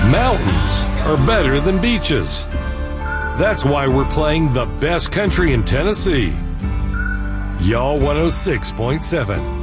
Mountains are better than beaches. That's why we're playing the best country in Tennessee. Y'all 106.7.